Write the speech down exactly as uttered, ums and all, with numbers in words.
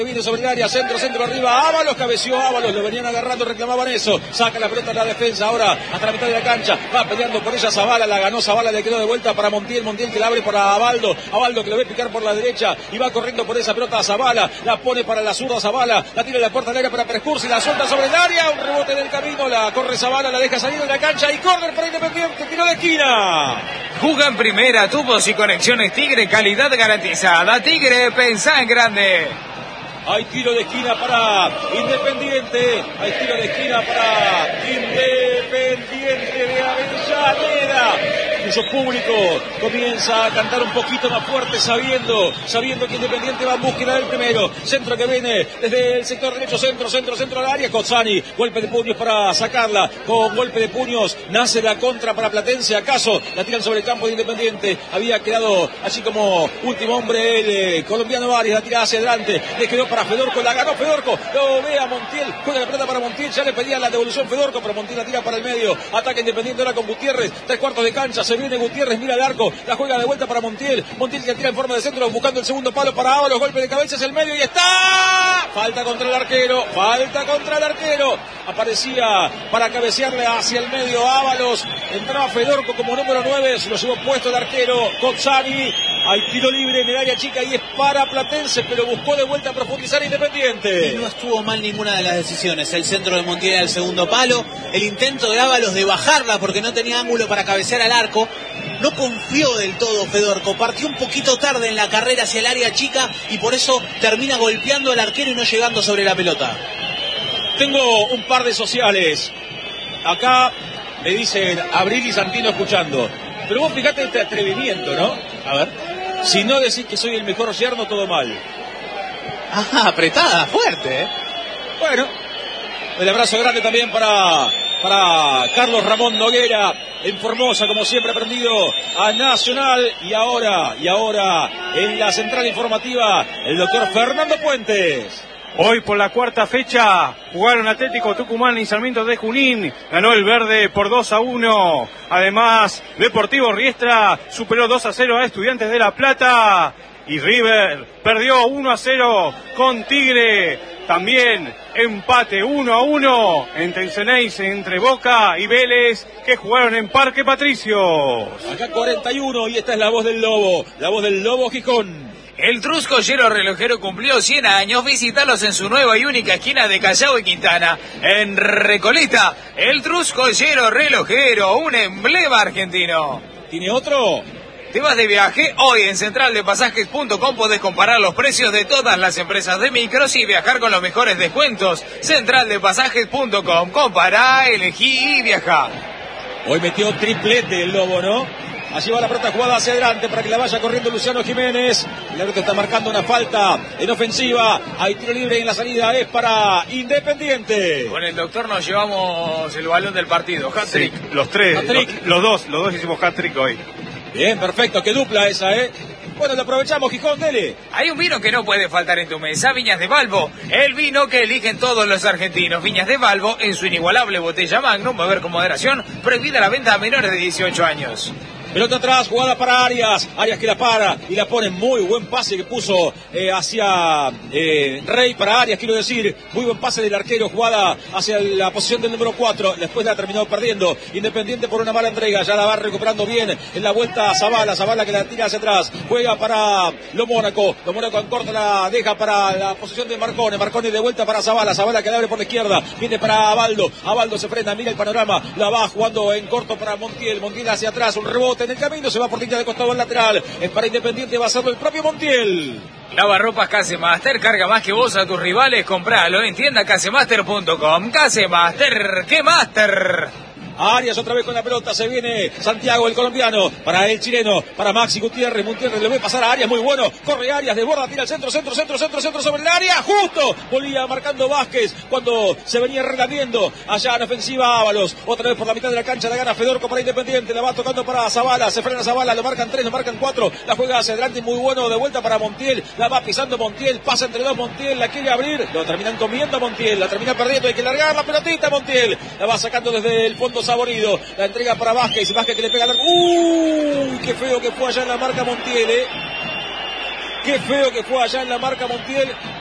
Viene sobre el área, centro, centro, arriba, Ábalos, cabeció Ábalos, lo venían agarrando, reclamaban eso, saca la pelota en la defensa, ahora hasta la mitad de la cancha, va peleando por ella Zavala, la ganó Zavala, le quedó de vuelta para Montiel, Montiel que la abre para Abaldo, Abaldo que lo ve picar por la derecha y va corriendo por esa pelota a Zavala, la pone para la zurda Zavala, la tira en la puerta del área para Prescursi, la suelta sobre el área, un rebote en el camino, la corre Zavala, la deja salir de la cancha y córner para Independiente, tiro de esquina. Juga en primera, tubos y conexiones Tigre, calidad garantizada. Tigre, pensá en grande. Hay tiro de esquina para Independiente. Hay tiro de esquina para Independiente de Avellaneda. Cuyo público comienza a cantar un poquito más fuerte, sabiendo, sabiendo que Independiente va en búsqueda del primero. Centro que viene desde el sector derecho, centro, centro, centro al área. Cozzani, golpe de puños para sacarla. Con golpe de puños nace la contra para Platense. ¿Acaso la tiran sobre el campo de Independiente? Había quedado así como último hombre el eh, colombiano Arias. La tira hacia adelante. Le quedó para Fedorco, la ganó Fedorco, lo ve a Montiel, juega la pelota para Montiel, ya le pedía la devolución Fedorco, pero Montiel la tira para el medio, ataque Independiente ahora con Gutiérrez, tres cuartos de cancha, se viene Gutiérrez, mira el arco, la juega de vuelta para Montiel, Montiel que tira en forma de centro, buscando el segundo palo para Ábalos, golpe de cabeza hacia el medio y está, falta contra el arquero, falta contra el arquero, aparecía para cabecearle hacia el medio Ábalos, entraba Fedorco como número nueve, se lo llevó puesto el arquero, Cozzani, hay tiro libre en el área chica y es para Platense, pero buscó de vuelta a profundizar Independiente. Y no estuvo mal ninguna de las decisiones. El centro de Montiel al segundo palo, el intento de Ábalos de bajarla porque no tenía ángulo para cabecear al arco. No confió del todo Fedorco, partió un poquito tarde en la carrera hacia el área chica y por eso termina golpeando al arquero y no llegando sobre la pelota. Tengo un par de sociales. Acá me dicen Abril y Santino escuchando. Pero vos fijate este atrevimiento, ¿no? A ver. Si no decís que soy el mejor yerno, todo mal. Ah, apretada, fuerte, ¿eh? Bueno, el abrazo grande también para, para Carlos Ramón Noguera, en Formosa, como siempre, prendido a Nacional. Y ahora, y ahora, en la central informativa, el doctor Fernando Puentes. Hoy por la cuarta fecha jugaron Atlético Tucumán y Sarmiento de Junín. Ganó el verde por dos a uno. Además, Deportivo Riestra superó dos a cero a Estudiantes de La Plata. Y River perdió uno a cero con Tigre. También empate uno a uno entre Enceneice, entre Boca y Vélez, que jugaron en Parque Patricios. Acá cuarenta y uno y esta es la voz del Lobo. La voz del Lobo Gijón. El Truscollero Relojero cumplió cien años. Visítalos en su nueva y única esquina de Callao y Quintana, en Recoleta. El Truscollero Relojero, un emblema argentino. ¿Tiene otro? ¿Te vas de viaje? Hoy en central de pasajes punto com podés comparar los precios de todas las empresas de micros y viajar con los mejores descuentos. central de pasajes punto com. Compará, elegí y viajá. Hoy metió triplete el Lobo, ¿no? Allí va la pelota jugada hacia adelante para que la vaya corriendo Luciano Jiménez. El árbitro está marcando una falta en ofensiva. Hay tiro libre y en la salida es para Independiente. Con el doctor nos llevamos el balón del partido. Hat-trick. Sí, los tres, Hat-trick. los, los dos, los dos hicimos hat-trick hoy. Bien, perfecto, qué dupla esa, ¿eh? Bueno, lo aprovechamos, Gijón, dele. Hay un vino que no puede faltar en tu mesa, Viñas de Balbo, el vino que eligen todos los argentinos. Viñas de Balbo, en su inigualable botella Magnum, beber con moderación, prohibida la venta a menores de dieciocho años. Pelota atrás, jugada para Arias. Arias que la para y la pone. Muy buen pase que puso eh, hacia eh, Rey para Arias, quiero decir. Muy buen pase del arquero, jugada hacia la posición del número cuatro. Después la ha terminado perdiendo Independiente por una mala entrega. Ya la va recuperando bien en la vuelta a Zavala. Zavala que la tira hacia atrás. Juega para Lo Mónaco. Lo Mónaco en corto la deja para la posición de Marcone. Marcone de vuelta para Zavala. Zavala que la abre por la izquierda. Viene para Abaldo. Abaldo se frena, mira el panorama. La va jugando en corto para Montiel. Montiel hacia atrás. Un rebote en el camino, se va por línea de costado al lateral, es para Independiente, va a hacerlo el propio Montiel. Lavarropas Casemaster, carga más que vos a tus rivales, compralo en tienda casemaster punto com. Casemaster, ¡qué master! Arias otra vez con la pelota, se viene Santiago el colombiano, para el chileno, para Maxi Gutiérrez, Gutiérrez le ve pasar a Arias, muy bueno, corre Arias, desborda, tira al centro, centro, centro, centro, centro sobre el área, justo, volvía marcando Vázquez, cuando se venía regañando, allá en ofensiva Ábalos, otra vez por la mitad de la cancha, la gana Fedorco para Independiente, la va tocando para Zavala, se frena Zavala, lo marcan tres, lo marcan cuatro, la juega hacia adelante, muy bueno, de vuelta para Montiel, la va pisando Montiel, pasa entre dos Montiel, la quiere abrir, lo terminan comiendo Montiel, la termina perdiendo, hay que largar la pelotita Montiel, la va sacando desde el fondo Saborido, la entrega para Vázquez, Vázquez que le pega la... ¡Uy! ¡Qué feo que fue allá en la marca Montiel, eh! ¡Qué feo que fue allá en la marca Montiel!